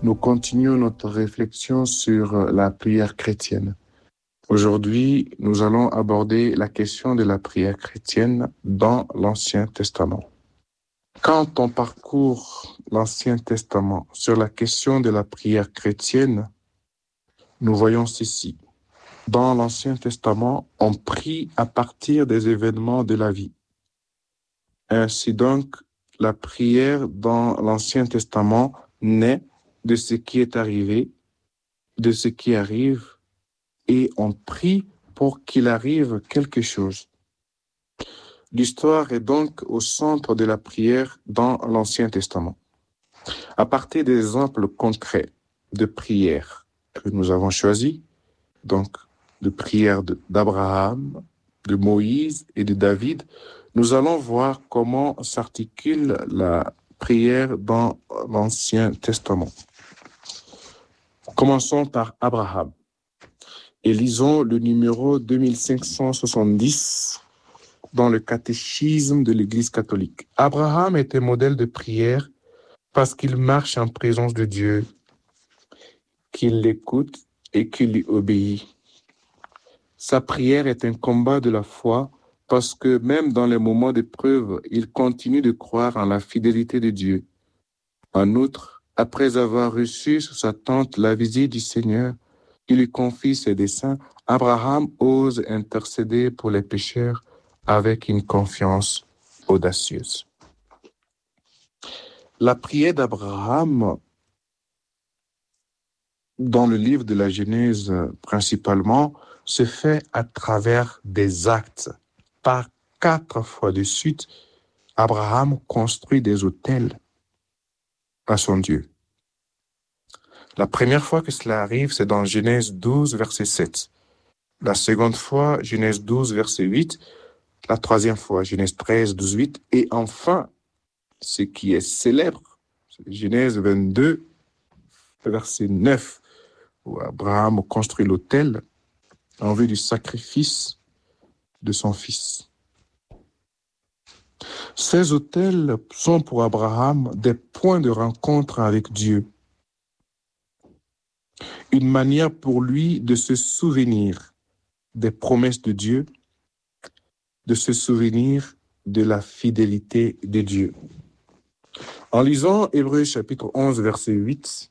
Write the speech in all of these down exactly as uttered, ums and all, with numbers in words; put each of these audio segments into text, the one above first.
Nous continuons notre réflexion sur la prière chrétienne. Aujourd'hui, nous allons aborder la question de la prière chrétienne dans l'Ancien Testament. Quand on parcourt l'Ancien Testament sur la question de la prière chrétienne, nous voyons ceci. Dans l'Ancien Testament, on prie à partir des événements de la vie. Ainsi donc, la prière dans l'Ancien Testament naît de ce qui est arrivé, de ce qui arrive, et on prie pour qu'il arrive quelque chose. L'histoire est donc au centre de la prière dans l'Ancien Testament. À partir des exemples concrets de prière que nous avons choisis, donc de prière de, d'Abraham, de Moïse et de David, nous allons voir comment s'articule la prière dans l'Ancien Testament. Commençons par Abraham et lisons le numéro deux mille cinq cent soixante-dix dans le catéchisme de l'Église catholique. Abraham était modèle de prière parce qu'il marche en présence de Dieu, qu'il l'écoute et qu'il lui obéit. Sa prière est un combat de la foi parce que même dans les moments d'épreuve, il continue de croire en la fidélité de Dieu. En outre, après avoir reçu sous sa tente la visite du Seigneur, qui lui confie ses desseins, Abraham ose intercéder pour les pécheurs avec une confiance audacieuse. La prière d'Abraham, dans le livre de la Genèse principalement, se fait à travers des actes. Par quatre fois de suite, Abraham construit des autels à son Dieu. La première fois que cela arrive, c'est dans Genèse douze, verset sept. La seconde fois, Genèse douze, verset huit. La troisième fois, Genèse treize, douze, huit. Et enfin, ce qui est célèbre, c'est Genèse vingt-deux, verset neuf, où Abraham construit l'autel en vue du sacrifice de son fils. Ces autels sont pour Abraham des points de rencontre avec Dieu. Une manière pour lui de se souvenir des promesses de Dieu, de se souvenir de la fidélité de Dieu. En lisant Hébreux chapitre onze, verset huit,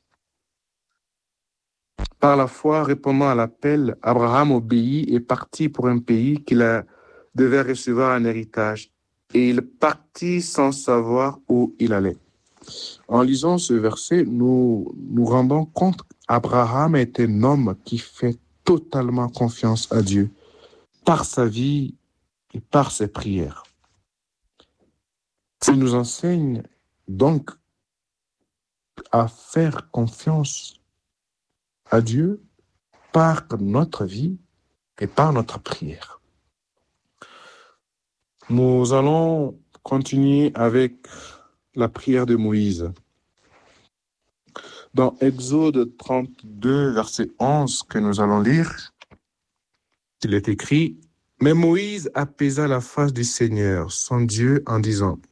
par la foi, répondant à l'appel, Abraham obéit et partit pour un pays qu'il a, devait recevoir en héritage. Et il partit sans savoir où il allait. En lisant ce verset, nous nous rendons compte qu'Abraham est un homme qui fait totalement confiance à Dieu par sa vie et par ses prières. Il nous enseigne donc à faire confiance à Dieu par notre vie et par notre prière. Nous allons continuer avec la prière de Moïse. Dans Exode trente-deux, verset onze, que nous allons lire, il est écrit « Mais Moïse apaisa la face du Seigneur, son Dieu, en disant «